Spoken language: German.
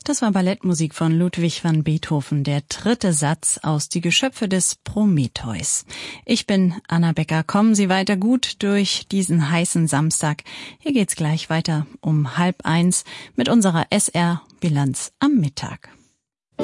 Das war Ballettmusik von Ludwig van Beethoven, der 3. Satz aus Die Geschöpfe des Prometheus. Ich bin Anna Becker. Kommen Sie weiter gut durch diesen heißen Samstag. Hier geht's gleich weiter um 12:30 mit unserer SR-Bilanz am Mittag.